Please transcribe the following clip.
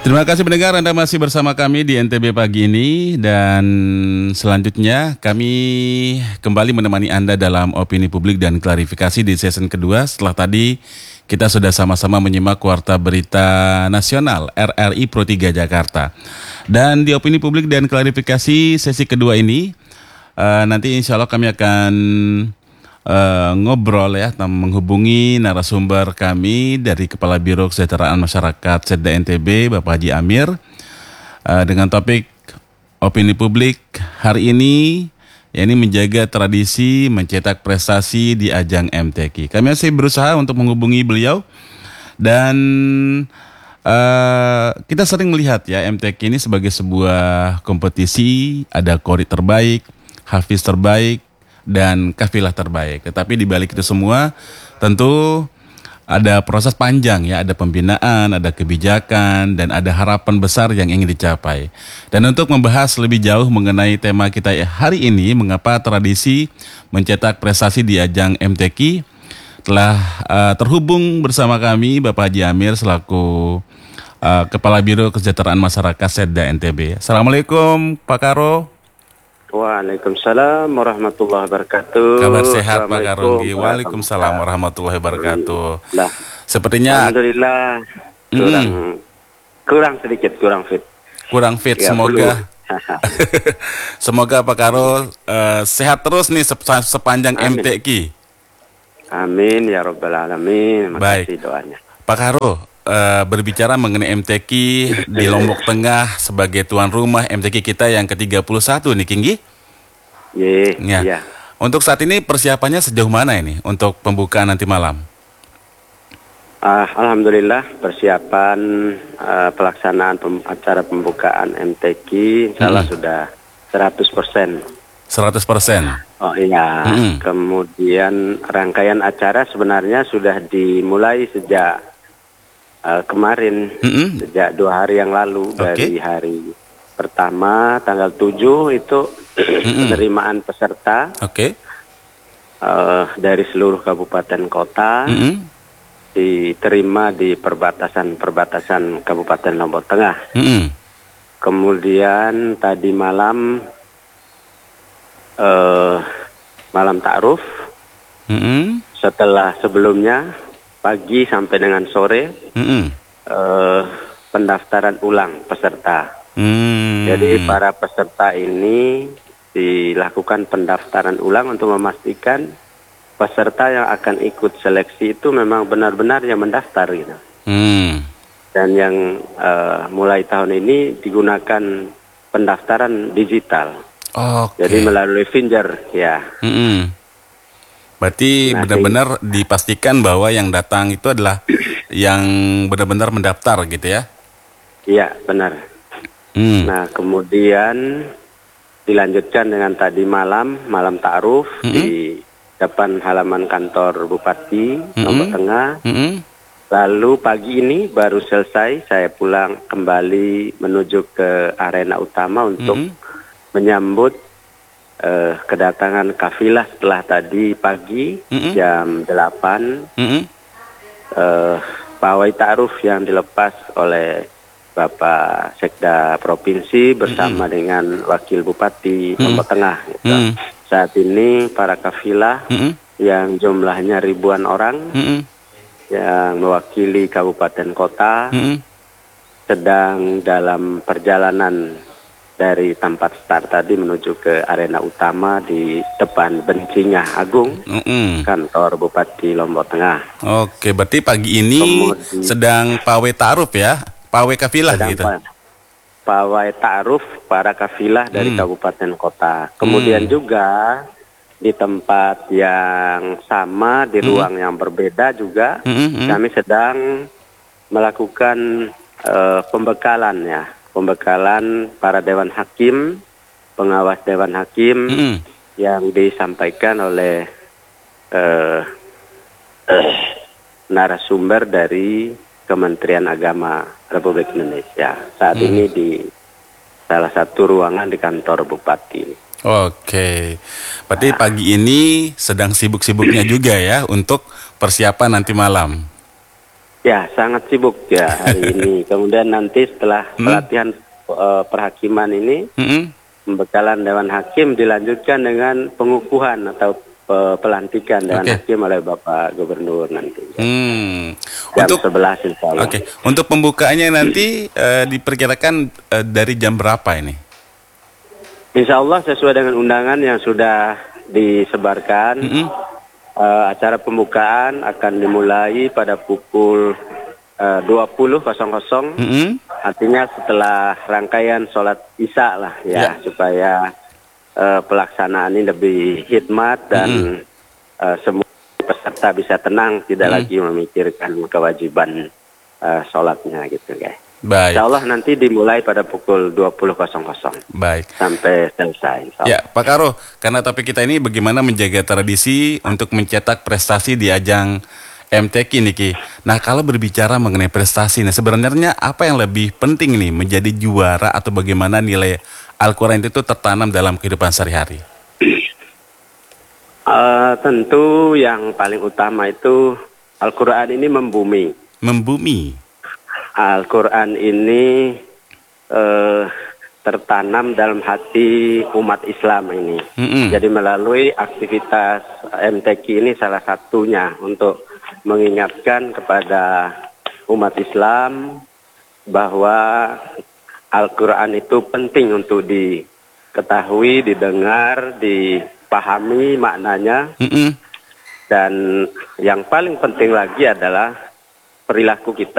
Terima kasih pendengar, Anda masih bersama kami di NTB pagi ini dan selanjutnya kami kembali menemani Anda dalam opini publik dan klarifikasi di season kedua setelah tadi kita sudah sama-sama menyimak Warta Berita Nasional RRI Pro 3 Jakarta. Dan di opini publik dan klarifikasi sesi kedua ini nanti insya Allah kami akan ngobrol ya, menghubungi narasumber kami dari Kepala Biro Kesejahteraan Masyarakat Setda NTB, Bapak Haji Amir, dengan topik opini publik hari ini, yakni menjaga tradisi mencetak prestasi di ajang MTQ. Kami masih berusaha untuk menghubungi beliau dan kita sering melihat ya MTQ ini sebagai sebuah kompetisi, ada kori terbaik, hafiz terbaik, dan kafilah terbaik. Tetapi di balik itu semua tentu ada proses panjang ya, ada pembinaan, ada kebijakan, dan ada harapan besar yang ingin dicapai. Dan untuk membahas lebih jauh mengenai tema kita hari ini, mengapa tradisi mencetak prestasi di ajang MTQ, telah terhubung bersama kami Bapak Haji Amir selaku Kepala Biro Kesejahteraan Masyarakat Setda NTB. Assalamualaikum Pak Karo. Waalaikumsalam warahmatullahi wabarakatuh. Kabar sehat Pak Karonggi. Waalaikumsalam warahmatullahi wabarakatuh. Nah, sepertinya alhamdulillah kurang sedikit, kurang fit. Kurang fit, semoga semoga Pak Karo sehat terus nih sepanjang MTQ. Amin ya rabbal alamin. Makasih doanya. Pak Karo, berbicara mengenai MTQ di Lombok Tengah sebagai tuan rumah MTQ kita yang ke-31 nih Kinggi. Iya. Untuk saat ini persiapannya sejauh mana ini untuk pembukaan nanti malam? Alhamdulillah persiapan pelaksanaan acara pembukaan MTQ insyaallah sudah 100%. 100%? Oh iya. Kemudian rangkaian acara sebenarnya sudah dimulai sejak kemarin, sejak 2 hari yang lalu. Dari hari pertama tanggal 7 itu penerimaan peserta dari seluruh kabupaten kota diterima di perbatasan Kabupaten Lombok Tengah. Kemudian tadi malam malam ta'aruf, setelah sebelumnya pagi sampai dengan sore pendaftaran ulang peserta. Jadi para peserta ini dilakukan pendaftaran ulang untuk memastikan peserta yang akan ikut seleksi itu memang benar-benar yang mendaftar gitu. Dan yang mulai tahun ini digunakan pendaftaran digital. Jadi melalui Finger ya. Berarti benar-benar dipastikan bahwa yang datang itu adalah yang benar-benar mendaftar gitu ya? Iya, benar. Nah, kemudian dilanjutkan dengan tadi malam ta'aruf di depan halaman kantor Bupati Lombok Tengah. Lalu pagi ini baru selesai, saya pulang kembali menuju ke arena utama untuk menyambut kedatangan kafilah setelah tadi pagi jam 8 pawai ta'aruf yang dilepas oleh Bapak Sekda Provinsi bersama dengan Wakil Bupati Lombok Tengah gitu. Saat ini para kafilah yang jumlahnya ribuan orang yang mewakili kabupaten kota sedang dalam perjalanan dari tempat start tadi menuju ke arena utama di depan Bencinya Agung, kantor Bupati Lombok Tengah. Oke, berarti pagi ini sedang pawai ta'aruf ya, pawai kafilah gitu. Pawai ta'aruf para kafilah dari kabupaten kota. Kemudian juga di tempat yang sama, di ruang yang berbeda juga, kami sedang melakukan pembekalan para Dewan Hakim, pengawas Dewan Hakim yang disampaikan oleh narasumber dari Kementerian Agama Republik Indonesia. Saat ini di salah satu ruangan di kantor Bupati. Oke, berarti pagi ini sedang sibuk-sibuknya juga ya untuk persiapan nanti malam. Ya, sangat sibuk ya hari ini. Kemudian nanti setelah pelatihan perhakiman ini, pembekalan Dewan Hakim dilanjutkan dengan pengukuhan atau pelantikan Dewan Hakim oleh Bapak Gubernur nanti. Jam 11 insya Allah. Oke, untuk pembukaannya nanti diperkirakan dari jam berapa ini? Insya Allah sesuai dengan undangan yang sudah disebarkan. Acara pembukaan akan dimulai pada pukul 20.00, artinya setelah rangkaian sholat isya lah ya, supaya pelaksanaan ini lebih hikmat dan semua peserta bisa tenang, tidak lagi memikirkan kewajiban sholatnya gitu guys. Baik. Insya Allah nanti dimulai pada pukul 20.00. Baik. Sampai selesai. Ya, Pak Karo, karena topik kita ini bagaimana menjaga tradisi untuk mencetak prestasi di ajang MTQ nih Ki. Nah, kalau berbicara mengenai prestasi, nah sebenarnya apa yang lebih penting nih, menjadi juara atau bagaimana nilai Al-Quran itu tertanam dalam kehidupan sehari-hari? Tentu yang paling utama itu Al-Quran ini membumi. Membumi. Al-Quran ini tertanam dalam hati umat Islam ini. Jadi melalui aktivitas MTQ ini salah satunya untuk mengingatkan kepada umat Islam bahwa Al-Quran itu penting untuk diketahui, didengar, dipahami maknanya. Dan yang paling penting lagi adalah perilaku kita